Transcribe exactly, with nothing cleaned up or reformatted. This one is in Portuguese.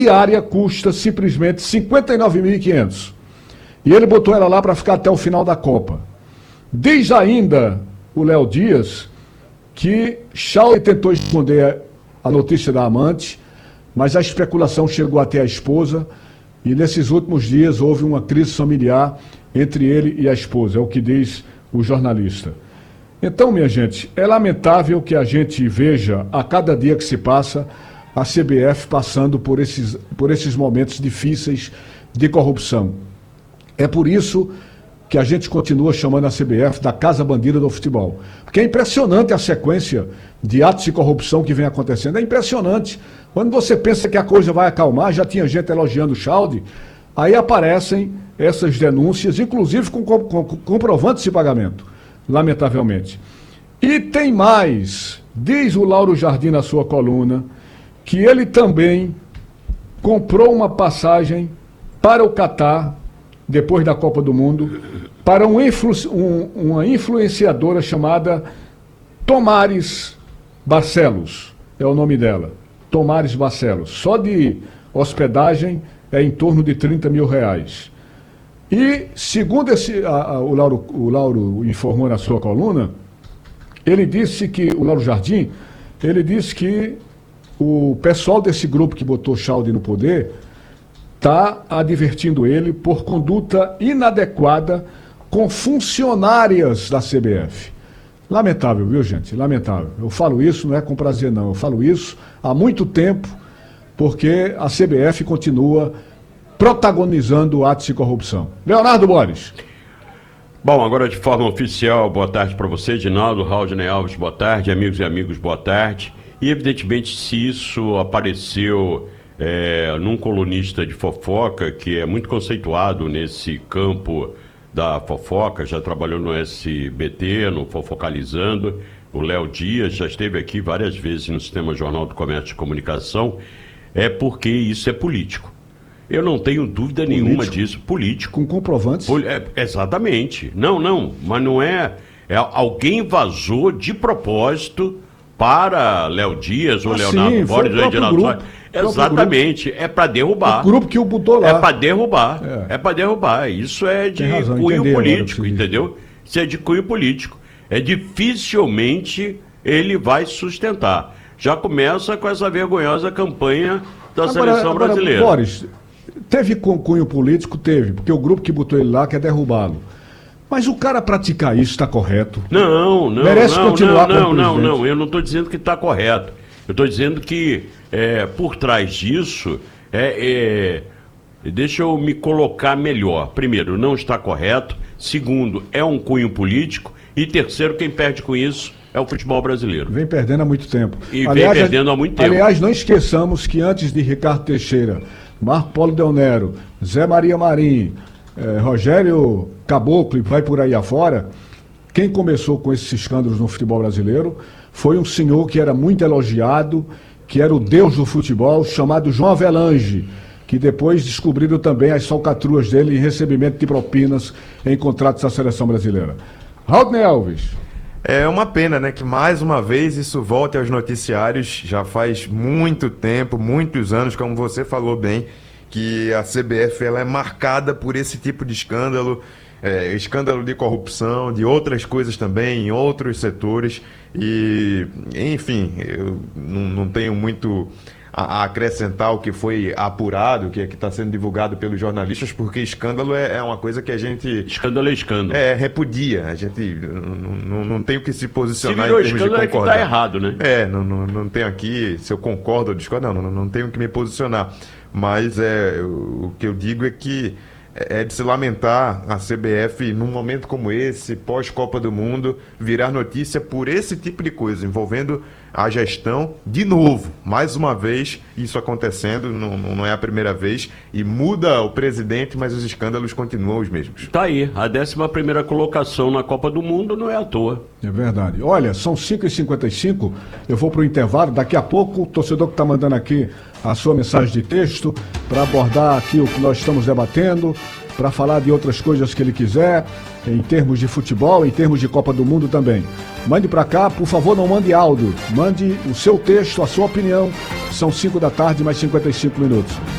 diária custa simplesmente cinquenta e nove mil e quinhentos. E ele botou ela lá para ficar até o final da Copa. Diz ainda o Léo Dias que Schalke tentou esconder a notícia da amante, mas a especulação chegou até a esposa e nesses últimos dias houve uma crise familiar entre ele e a esposa, é o que diz o jornalista. Então, minha gente, é lamentável que a gente veja a cada dia que se passa a C B F passando por esses, por esses momentos difíceis de corrupção. É por isso que a gente continua chamando a C B F da Casa Bandida do Futebol. Porque é impressionante a sequência de atos de corrupção que vem acontecendo. É impressionante. Quando você pensa que a coisa vai acalmar, já tinha gente elogiando o Schalke, aí aparecem essas denúncias, inclusive com, com, com comprovantes de pagamento, lamentavelmente. E tem mais, diz o Lauro Jardim na sua coluna, que ele também comprou uma passagem para o Catar, depois da Copa do Mundo, para um influ, um, uma influenciadora chamada Tomares Barcelos, é o nome dela, Tomares Barcelos. Só de hospedagem é em torno de trinta mil reais. E, segundo esse, a, a, o, Lauro, o Lauro informou na sua coluna, ele disse que, o Lauro Jardim, ele disse que o pessoal desse grupo que botou Schalke no poder está advertindo ele por conduta inadequada com funcionárias da C B F. Lamentável, viu, gente? Lamentável. Eu falo isso, não é com prazer, não. Eu falo isso há muito tempo, porque a C B F continua protagonizando atos de corrupção. Leonardo Boris. Bom, agora de forma oficial, boa tarde para você, Edinaldo, Raudney Alves, boa tarde, amigos e amigos, boa tarde. E, evidentemente, se isso apareceu é, num colunista de fofoca, que é muito conceituado nesse campo da fofoca, já trabalhou no S B T, no Fofocalizando, o Léo Dias já esteve aqui várias vezes no Sistema Jornal do Comércio e Comunicação, é porque isso é político. Eu não tenho dúvida político. nenhuma disso. Político. Com comprovantes? Pol- é, exatamente. Não, não, mas não é... é alguém vazou de propósito para Léo Dias ou ah, Leonardo sim, Boris ou Edinaldo Soares. Exatamente, grupo. É para derrubar. O grupo que o botou lá. É para derrubar, é, é para derrubar. Isso é de razão, cunho político, entendeu? Isso é de cunho político. É dificilmente ele vai sustentar. Já começa com essa vergonhosa campanha da agora, seleção agora, brasileira. Boris, teve cunho político? Teve, porque o grupo que botou ele lá quer derrubá-lo. Mas o cara praticar isso está correto? Não, não, merece não, continuar não, como não, presidente. não, eu não estou dizendo que está correto. Eu estou dizendo que é, por trás disso, é, é, deixa eu me colocar melhor. Primeiro, não está correto. Segundo, é um cunho político. E terceiro, quem perde com isso é o futebol brasileiro. Vem perdendo há muito tempo. E aliás, vem perdendo há muito tempo. Aliás, não esqueçamos que antes de Ricardo Teixeira, Marco Polo Del Nero, Zé Maria Marim, eh, Rogério Caboclo e vai por aí afora, quem começou com esses escândalos no futebol brasileiro foi um senhor que era muito elogiado, que era o deus do futebol, chamado João Avelange, que depois descobriram também as falcatruas dele em recebimento de propinas em contratos da seleção brasileira. Raudney Alves. É uma pena, né, que mais uma vez isso volte aos noticiários. Já faz muito tempo, muitos anos, como você falou bem, que a C B F ela é marcada por esse tipo de escândalo, é, escândalo de corrupção, de outras coisas também, em outros setores. E, enfim, eu não, não tenho muito a, a acrescentar o que foi apurado, o que está sendo divulgado pelos jornalistas, porque escândalo é, é uma coisa que a gente... Escândalo é escândalo. É, repudia. A gente não, não, não tem o que se posicionar se virou em termos escândalo de concordar. É que está errado, né? É, não, não, não tenho aqui se eu concordo ou discordo, não, não, não tenho que me posicionar. Mas é, o, o que eu digo é que é de se lamentar a C B F, num momento como esse, pós-Copa do Mundo, virar notícia por esse tipo de coisa, envolvendo a gestão, de novo, mais uma vez, isso acontecendo, não, não é a primeira vez, e muda o presidente, mas os escândalos continuam os mesmos. Tá aí, a décima primeira colocação na Copa do Mundo não é à toa. É verdade. Olha, são cinco e cinquenta e cinco, eu vou para o intervalo, daqui a pouco o torcedor que está mandando aqui a sua mensagem de texto, para abordar aqui o que nós estamos debatendo, para falar de outras coisas que ele quiser, em termos de futebol, em termos de Copa do Mundo também. Mande para cá, por favor, não mande áudio. Mande o seu texto, a sua opinião. São cinco da tarde, mais cinquenta e cinco minutos.